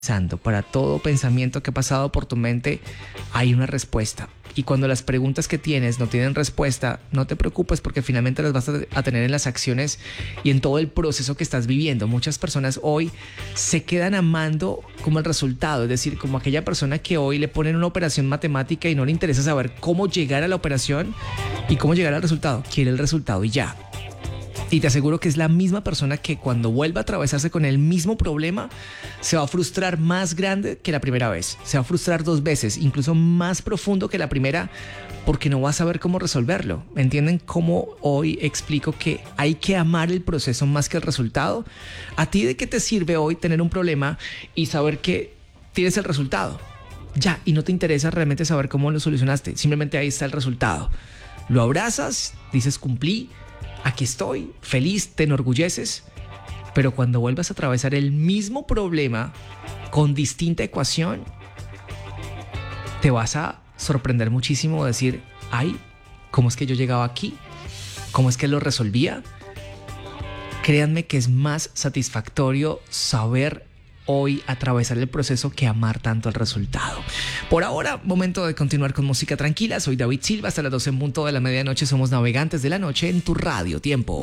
Para todo pensamiento que ha pasado por tu mente hay una respuesta. Y cuando las preguntas que tienes no tienen respuesta, no te preocupes porque finalmente las vas a tener en las acciones y en todo el proceso que estás viviendo. Muchas personas hoy se quedan amando como el resultado, es decir, como aquella persona que hoy le ponen una operación matemática y no le interesa saber cómo llegar a la operación y cómo llegar al resultado. Quiere el resultado y ya. Y te aseguro que es la misma persona que cuando vuelva a atravesarse con el mismo problema se va a frustrar más grande que la primera vez. Se va a frustrar 2 veces, incluso más profundo que la primera, porque no va a saber cómo resolverlo. ¿Entienden cómo hoy explico que hay que amar el proceso más que el resultado? ¿A ti de qué te sirve hoy tener un problema y saber que tienes el resultado? Ya, y no te interesa realmente saber cómo lo solucionaste. Simplemente ahí está el resultado. Lo abrazas, dices cumplí. Aquí estoy, feliz, te enorgulleces, pero cuando vuelvas a atravesar el mismo problema con distinta ecuación, te vas a sorprender muchísimo, decir, ay, ¿cómo es que yo llegaba aquí? ¿Cómo es que lo resolvía? Créanme que es más satisfactorio saber hoy atravesar el proceso que amar tanto el resultado. Por ahora, momento de continuar con música tranquila. Soy David Silva, hasta las 12 en punto de la medianoche somos Navegantes de la Noche en tu Radio Tiempo.